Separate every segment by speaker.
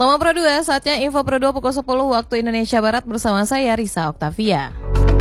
Speaker 1: Toma Pro 2, saatnya Info Pro 2 pukul 10 waktu Indonesia Barat bersama saya Risa Oktavia.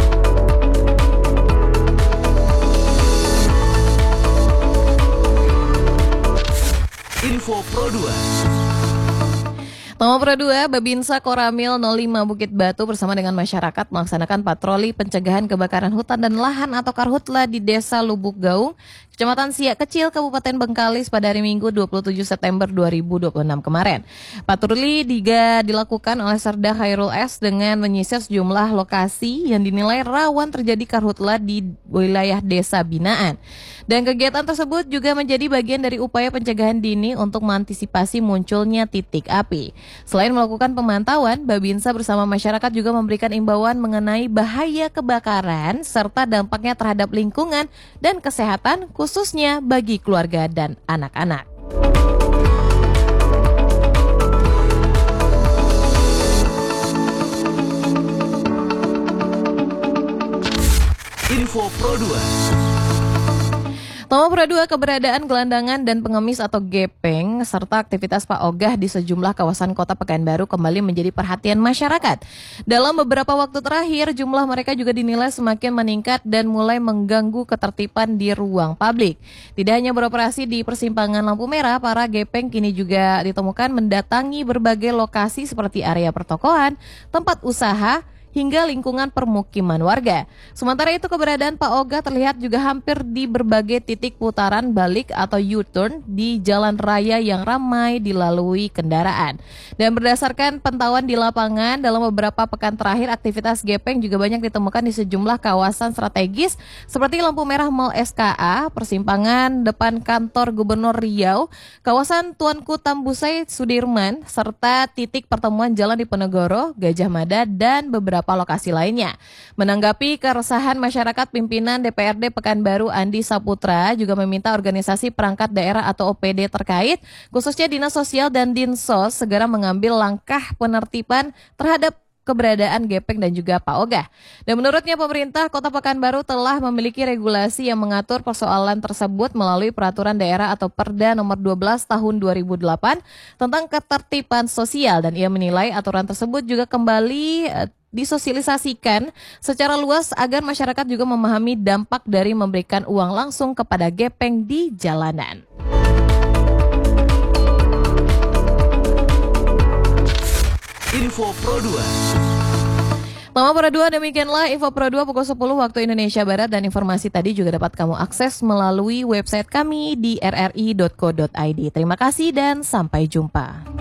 Speaker 2: Info Pro 2.
Speaker 1: Toma Pro 2, Babinsa Koramil 05 Bukit Batu bersama dengan masyarakat melaksanakan patroli pencegahan kebakaran hutan dan lahan atau Karhutla di Desa Lubuk Gaung, Kecamatan Siak Kecil, Kabupaten Bengkalis pada hari Minggu 27 September 2026 kemarin. Patroli dilakukan oleh Serda Khairul S dengan menyisir sejumlah lokasi yang dinilai rawan terjadi Karhutla di wilayah desa binaan. Dan kegiatan tersebut juga menjadi bagian dari upaya pencegahan dini untuk mengantisipasi munculnya titik api. Selain melakukan pemantauan, Babinsa bersama masyarakat juga memberikan imbauan mengenai bahaya kebakaran serta dampaknya terhadap lingkungan dan kesehatan khususnya bagi keluarga dan anak-anak.
Speaker 2: Info Pro 2.
Speaker 1: Toma Pro 2, keberadaan gelandangan dan pengemis atau gepeng serta aktivitas Pak Ogah di sejumlah kawasan kota Pekanbaru kembali menjadi perhatian masyarakat. Dalam beberapa waktu terakhir, jumlah mereka juga dinilai semakin meningkat dan mulai mengganggu ketertiban di ruang publik. Tidak hanya beroperasi di persimpangan lampu merah, para gepeng kini juga ditemukan mendatangi berbagai lokasi seperti area pertokoan, tempat usaha, hingga lingkungan permukiman warga. Sementara itu keberadaan Pak Oga terlihat juga hampir di berbagai titik putaran balik atau U-turn di jalan raya yang ramai dilalui kendaraan. Dan berdasarkan pantauan di lapangan, dalam beberapa pekan terakhir aktivitas gepeng juga banyak ditemukan di sejumlah kawasan strategis seperti lampu merah Mall SKA, persimpangan depan kantor Gubernur Riau, kawasan Tuanku Tambusai Sudirman, serta titik pertemuan jalan di Diponegoro, Gajah Mada, dan beberapa lokasi lainnya. Menanggapi keresahan masyarakat, pimpinan DPRD Pekanbaru Andi Saputra juga meminta organisasi perangkat daerah atau OPD terkait, khususnya Dinas Sosial dan Dinsos, segera mengambil langkah penertiban terhadap keberadaan gepeng dan juga Pak Ogah. Dan menurutnya pemerintah Kota Pekanbaru telah memiliki regulasi yang mengatur persoalan tersebut melalui peraturan daerah atau Perda nomor 12 tahun 2008 tentang ketertiban sosial, dan ia menilai aturan tersebut juga kembali disosialisasikan secara luas agar masyarakat juga memahami dampak dari memberikan uang langsung kepada gepeng di jalanan.
Speaker 2: Info Pro 2.
Speaker 1: Toma Pro 2, demikianlah Info Pro 2 pukul 10 waktu Indonesia Barat, dan informasi tadi juga dapat kamu akses melalui website kami di rri.co.id. Terima kasih dan sampai jumpa.